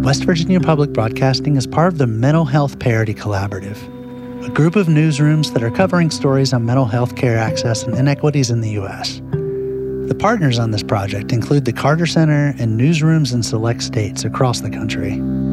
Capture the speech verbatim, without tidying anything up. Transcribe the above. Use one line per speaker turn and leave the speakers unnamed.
West Virginia Public Broadcasting is part of the Mental Health Parity Collaborative, a group of newsrooms that are covering stories on mental health care access and inequities in the U S. The partners on this project include the Carter Center and newsrooms in select states across the country.